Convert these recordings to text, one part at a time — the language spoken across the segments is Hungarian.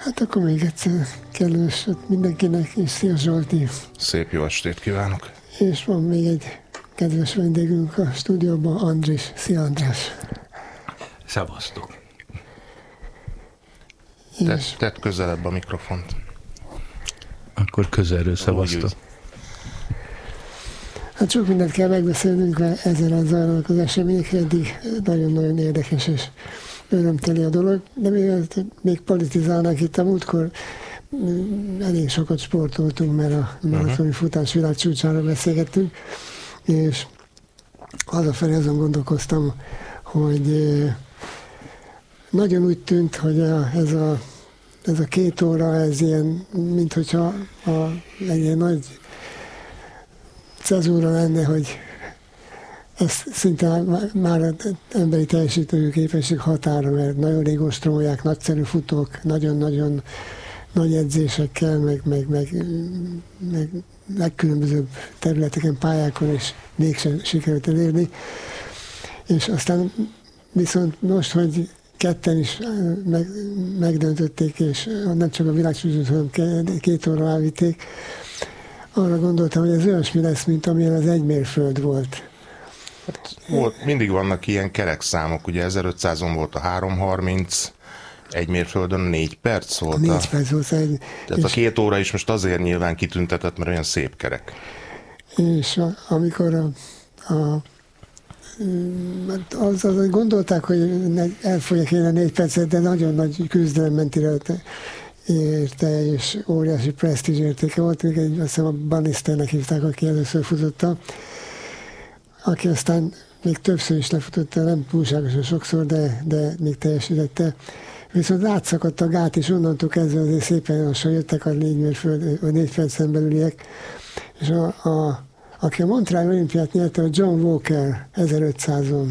Hát akkor még egyszer kellemes mindenkinek, és szia Zsolti! Szép jó estét kívánok! És van még egy kedves vendégünk a stúdióban, Andris. Szia András! Szevasztok! Tedd közelebb a mikrofont. Akkor közelről szevasztok. Hát sok mindent kell megbeszélnünk, mert ezzel zajlanak az események, eddig nagyon-nagyon érdekes és örömteli a dolog, de még politizálnánk itt a múltkor. Elég sokat sportoltunk, mert a maratoni futás világ csúcsára beszélgettünk, és hazafelé azon gondolkoztam, hogy nagyon úgy tűnt, hogy ez a 2 óra, ez ilyen, mint hogyha egy ilyen nagy cezúra lenne, hogy ez szinte már az emberi teljesítő képesség határa, mert nagyon rég ostromolják, nagyszerű futók, nagyon-nagyon nagy edzésekkel, meg legkülönbözőbb területeken, pályákon, és mégsem sikerült elérni. És aztán viszont most, hogy ketten is megdöntötték, és nem csak a világcsúcsot, hanem 2 óra elvitték, arra gondoltam, hogy ez olyasmi lesz, mint amilyen az egy mérföld volt. Mindig vannak ilyen kerekszámok, ugye 1500-on volt a 3:30, egy mérföldön 4 perc volt. 4 perc volt. Tehát a 2 óra is most azért nyilván kitüntetett, mert olyan szép kerek. És amikor az gondolták, hogy el fogják élni a 4 percet, de nagyon nagy küzdelem ment érte, és óriási presztízs értéke volt. Még azt hiszem a Bannisternek hívták, aki először futotta, aki aztán még többször is lefutotta, nem túlságosan sokszor, de még teljesítette. Viszont átszakadt a gát, és onnantól kezdve azért szépen lassan jöttek a 4 percen belüliek. És aki a Montreal olimpiát nyerte, a John Walker 1500-on,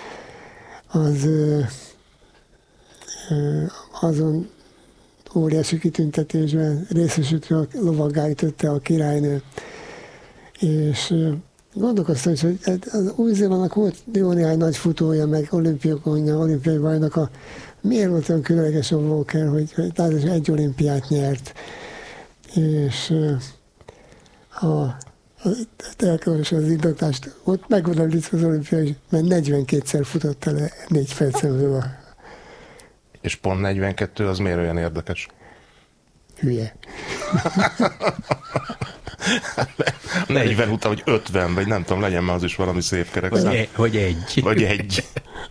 azon óriási kitüntetésben részesítve a lovaggá ütötte a királynő. És gondolkoztam is, hogy az Új-Zélandnak volt jó néhány nagy futója, meg olimpiai bajnoka. Miért volt olyan különleges a Walker, hogy egy olimpiát nyert? És elkezdős az indoklást, ott megmondom az olimpiai, mert 42-szer futott el 4 percen belül. És pont 42, az miért olyan érdekes? Hülye. 40 után, vagy 50, vagy nem tudom, legyen már az is valami szép kerekszám. Vagy egy. Vagy egy.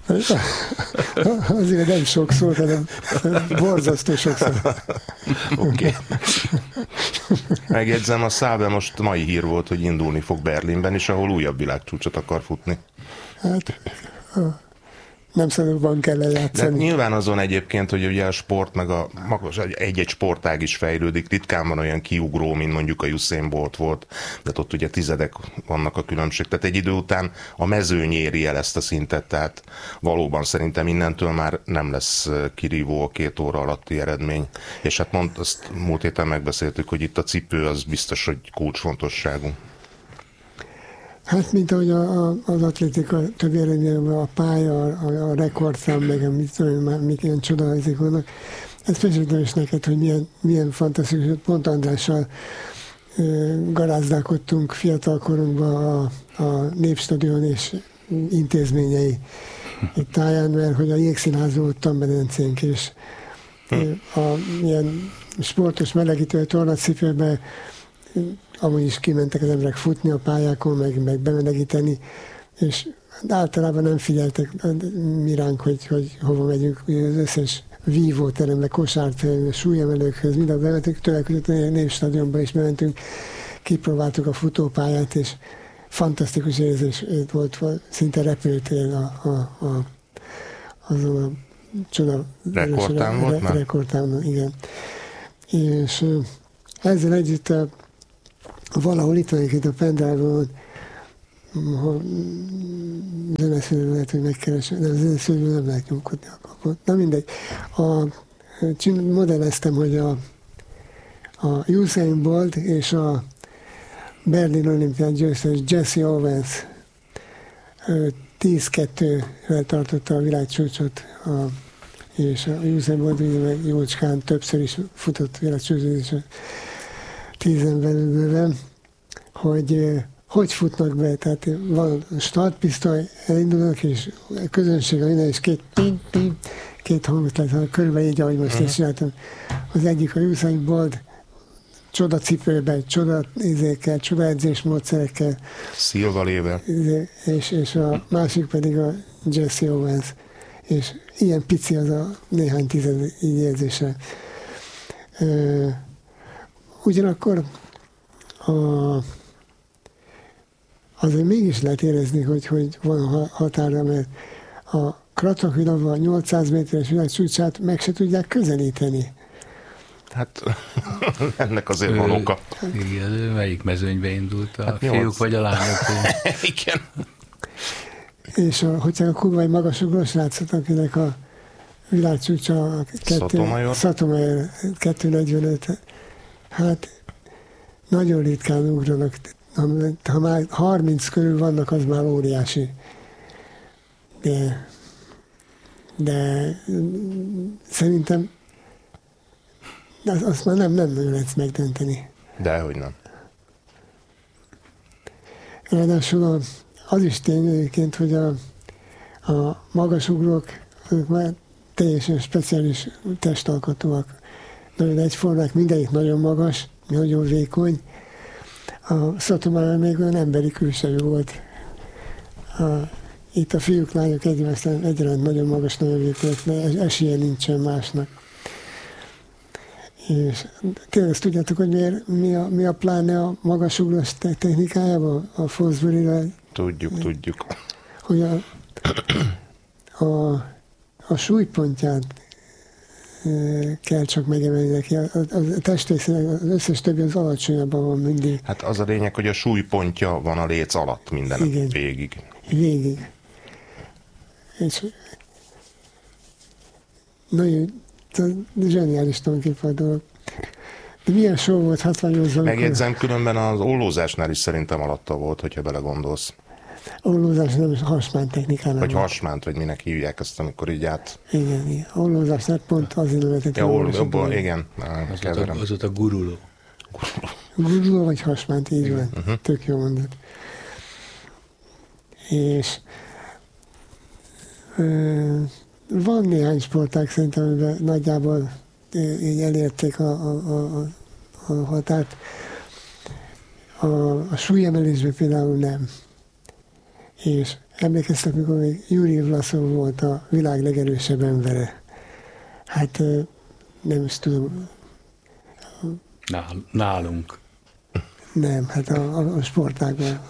Azért nem sokszor, hanem borzasztó sokszor. Oké. Megjegyzem, a Száve most mai hír volt, hogy indulni fog Berlinben is, ahol újabb világcsúcsot akar futni. Hát, nem szabadban kell lejátszani. De nyilván azon egyébként, hogy ugye a sport, meg egy-egy sportág is fejlődik, ritkán van olyan kiugró, mint mondjuk a Usain Bolt volt, de ott ugye tizedek vannak a különbség. Tehát egy idő után a mezőny éri el ezt a szintet, tehát valóban szerintem innentől már nem lesz kirívó a 2 óra alatti eredmény. És hát azt múlt héten megbeszéltük, hogy itt a cipő az biztos, hogy kulcsfontosságú. Hát, mint ahogy az atlétika többi eredményben a pálya, a rekordszám, meg mit tudom, már mik ilyen csodálatok vannak. Ez fesítem is neked, hogy milyen fantasztikus, pont Andrással garázdálkodtunk fiatalkorunkban a Népstadion és intézményei táján, mert hogy a Jégszínházban volt Tamberencénk, és ilyen sportos melegítő tornacipőben amúgy is kimentek az emberek futni a pályákon, meg bemelegíteni, és általában nem figyeltek mi ránk, hogy hova megyünk. Az összes vívóterembe, kosárterembe, súlyemelőkhöz, minden bementünk, többek között a Népstadionba is bementünk, kipróbáltuk a futópályát, és fantasztikus érzés volt, szinte repültél azon a csoda... Rekordtán volt már? Rekordtán, igen. És ezzel együtt valahol itt van egyébként a pendrive-on, zeneszűrő lehet, hogy megkeresem, de a zeneszűrőből nem lehet nyomkodni. Na mindegy. Modelleztem, hogy a Usain Bolt és a Berlin olimpián győztes Jesse Owens 10-2-vel tartotta a világcsúcsot és a Usain Bolt ugye meg jócskán többször is futott világcsúcsot, és 10-en belül bőven, hogy futnak be, tehát van startpisztoly, elindulnak, és a közönség, minden is két hangot lehet, körülbelül így, ahogy most is csináltam. Az egyik a Usain Bolt, csoda cipőben, csoda edzésmódszerekkel. Szilvalével. És a másik pedig a Jesse Owens. És ilyen pici az a néhány tized így érzése. Ugyanakkor azért mégis lehet érezni, hogy van határa, mert a Kratochvilova 800 méteres világcsúcsát meg se tudják közelíteni. Hát ennek azért van oka. Igen, melyik mezőnybe indult? A Hát fiúk 8. vagy a lányok? Igen. És hogyha a kubai magasugró srácot, akinek a világcsúcsa Sotomayor 2:45, hát nagyon ritkán ugranak. Ha már 30 körül vannak, az már óriási. De szerintem azt már nem lehet megdönteni. Dehogy nem. Ráadásul az is tény egyébként, hogy a magasugrók, ők már teljesen speciális testalkatúak. Nagyon egyformák, mindegyik nagyon magas, nagyon vékony. A Sotomayor még olyan emberi külsejű volt. Itt a fiúk, lányok egyaránt nagyon magas, nagyon vékonyak, mert esélye nincsen másnak. És tényleg azt tudjátok, hogy mi a pláne a magasugrós technikájában, a Fosbury-ra? Tudjuk. Hogy a súlypontját kell csak megemelni neki. A testrészének az összes többi az alacsonyabban van mindig. Hát az a lényeg, hogy a súlypontja van a léc alatt minden végig. Végig. És nagyon zseniális tulajdonképpen a dolog. De milyen show volt 68-ban? Megjegyzem, különben az ollózásnál is szerintem alatta volt, hogyha belegondolsz. Ollózás nem is hasmány technikánál. Vagy hasmánt, vagy minek hívják ezt, amikor így át... Igen. Ollózásnál pont azért nevetett. Igen. Az ott a guruló. Guruló vagy hasmánt, így van. Tök jó mondat. És van néhány sportág szerintem, amiben nagyjából így elérték a határt. A súlyemelésben például nem. És emlékeztek, mikor még Jurij Vlasov volt a világ legerősebb embere. Hát nem is tudom. Nálunk. Nem, hát a sportágban.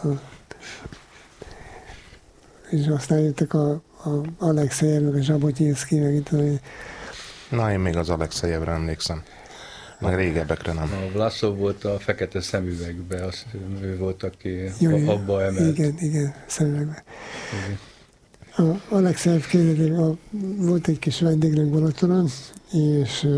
És aztán jöttek a Alexejev, meg a Zsabotyinszky, meg itt. Na, én még az Alexejevre emlékszem. Meg régebbekre nem. A Vlasov volt a fekete szemüvegbe, ő volt, aki abba emelt. Igen, szemüvegbe. A Alexejev kérdező, volt egy kis vendéglőnk Balatonon, és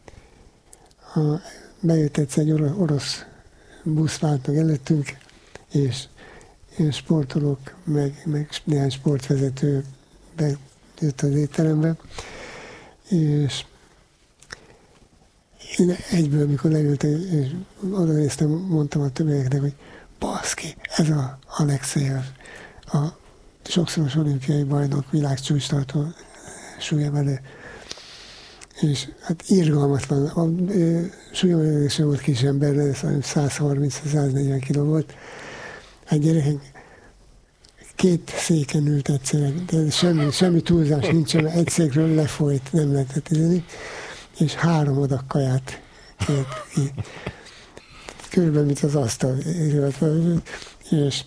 bejött egyszer egy orosz busz vált meg előttünk, és ilyen sportolók, meg néhány sportvezető bejött az étterembe, és én egyből, mikor leültem, és oda néztem, mondtam a többieknek, hogy baszki, ez a Alexejev, a sokszoros olimpiai bajnok, világcsúcstartó súlyemelő. És hát irgalmatlan, a súlyemelése volt kis ember, 130-140 kiló volt. Hát gyerekek, 2 széken ült egyszerre, de semmi túlzás nincs, mert egy székről lefolyt, nem lehetett ideni, és 3 adag kaját kért ki. Körülbelül, mint az asztal. És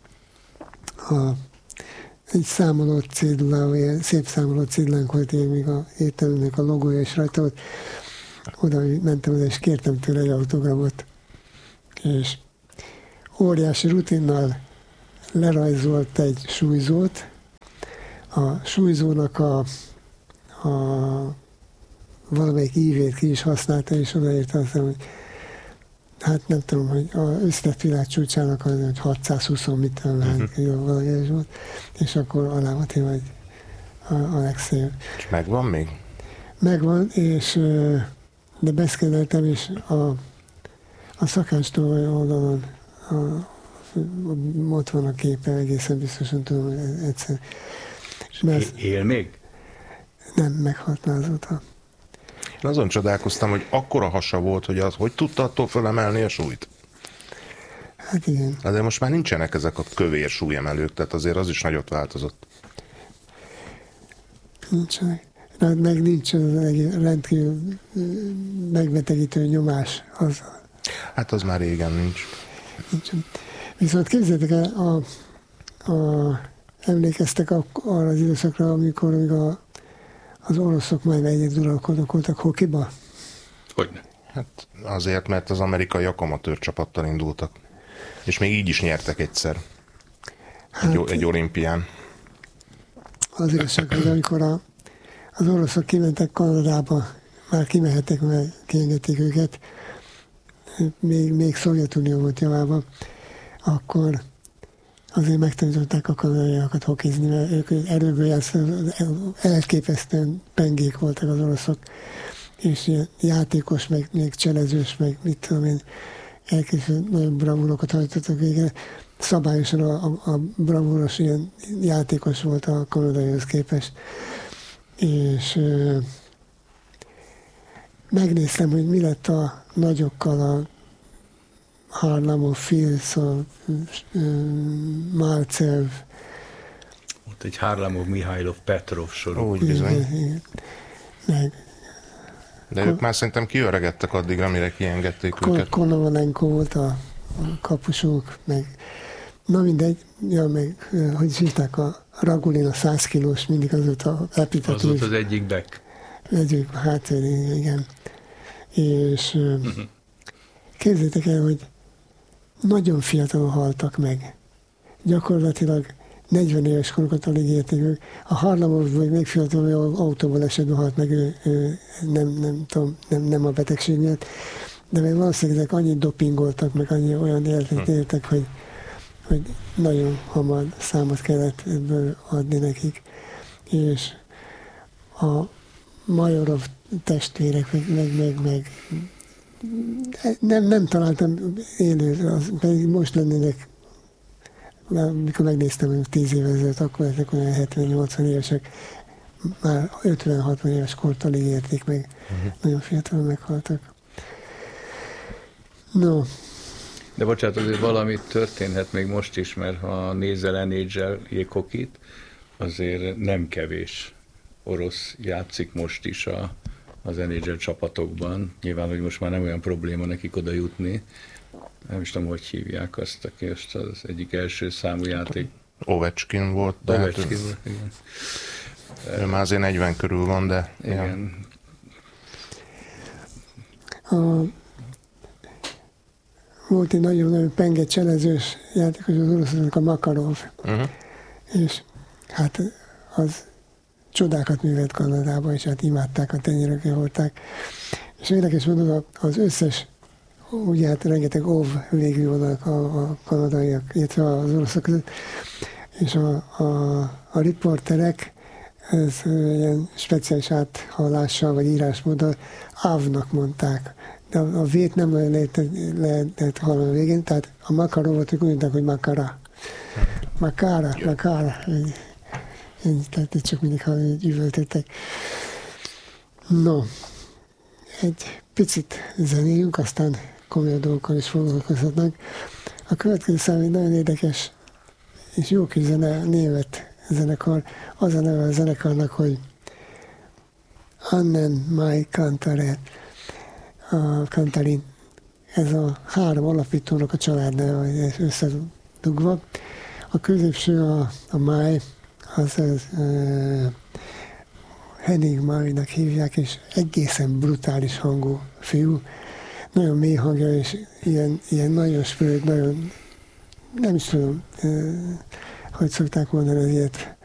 egy számoló cédulával, ilyen szép számoló cédulánk volt, én még a étteremnek a logója is rajta volt. Oda mentem oda, és kértem tőle egy autogramot. És óriási rutinnal lerajzolt egy súlyzót. A súlyzónak a valamelyik ívét ki is használta, és odaírta aztán, hogy hát nem tudom, hogy az összetett világcsúcsának az, hogy 620 mit tudom, valami volt, és akkor alá volt én, hogy Alexejev. És megvan még? megvan, és de beszkenneltem, és a szakácstól oldalon ott van a képe, egészen biztosan tudom, hogy egyszer. Él még? Nem, meghalt már azóta. Én azon csodálkoztam, hogy akkora hasa volt, hogy az hogy tudta attól fölemelni a súlyt? Hát igen. De most már nincsenek ezek a kövér súlyemelők, tehát azért az is nagyot változott. Nincsenek. Meg nincs az rendkívül megbetegítő nyomás. Hát az már régen nincs. Nincsen. Viszont képzeljétek el, emlékeztek arra az időszakra, amikor az oroszok majd egyedül uralkodók voltak hokiba? Hogyne. Hát azért, mert az amerikaiak amatőr csapattal indultak. És még így is nyertek egyszer. Egy olimpián. Az igazság, hogy amikor az oroszok kimentek Kanadába, már kimehettek, mert kiengedték őket, még Szovjetunió volt javában, akkor azért megtanították a kanadaiakat hokizni, mert ők erőből játszanak, elképesztően pengék voltak az oroszok, és ilyen játékos, meg még cselezős, meg mit tudom én, elképesztően nagyon bravúrokat hajtottak végre. Szabályosan a bravúros ilyen játékos volt a kanadaihoz képest. És megnéztem, hogy mi lett a nagyokkal, a Harlamov, Filszov, Malcev. Ott egy Harlamov, Mihailov, Petrov sorú. Úgy bizony. Igen. De ők már szerintem kiöregedtek addigra, mire kiengedték őket. Konovalenko volt a kapusuk, meg na mindegy, meg hogy is hívták, a Ragulin, a 100 kilós, mindig az volt a epitatív. Az volt az egyik back. Egyik hátvéd, igen. És képzeljétek el, hogy nagyon fiatalon haltak meg. Gyakorlatilag 40 éves korukat alig érték ők. A Harlamov vagy még fiatal autóval esetben halt meg, ő nem a betegség miatt, de még valószínűleg annyit dopingoltak, meg annyi olyan életet éltek, hogy nagyon hamar számot kellett ebből adni nekik. És a Majorov testvérek, meg nem találtam élő, pedig most lennének, mikor megnéztem, hogy 10 évvel ezelőtt, akkor ezek olyan 70-80 évesek, már 50-60 éves kortól érték meg, nagyon fiatalon meghaltak. No. De bocsánat, azért valamit történhet még most is, mert ha nézel NHL jéghokit, azért nem kevés orosz játszik most is az NHL csapatokban. Nyilván, hogy most már nem olyan probléma nekik oda jutni. Nem is tudom, hogy hívják azt, aki most az egyik első számú játék. Ovechkin volt. Ovechkin volt, igen. Ő már azért 40 körül van, de... Igen. Volt egy nagyon-nagyon penge cselezős játékos az oroszoknak, a Makarov. És hát az csodákat művelt Kanadában, és hát imádták, a tenyerökkel hordták. És érdekes mondom, az összes, ugye hát rengeteg óv végül vannak a kanadaiak, illetve az oroszok között, és a riporterek, ez ilyen speciális áthallással vagy írásmóddal Ávnak mondták. De a vét nem nagyon lehetett hallani a végén, tehát a Makarovot úgy mondták, hogy Makara. Makara. Tehát csak mindig üvöltöttek. No, egy picit zenéljünk, aztán komolyabb dolgokkal is foglalkozhatnak. A következő szám egy nagyon érdekes és jó kis német zenekar. Az a neve a zenekarnak, hogy Annen Mai Kantaret. A Kantarin. Ez a 3 alapítónak a családneve összedugva. A középső a Mai, az Henning Mai-nak hívják, és egészen brutális hangú fiú. Nagyon mély hangja, és ilyen nagyon spröd, nagyon, nem is tudom, hogy szokták mondani az ilyet.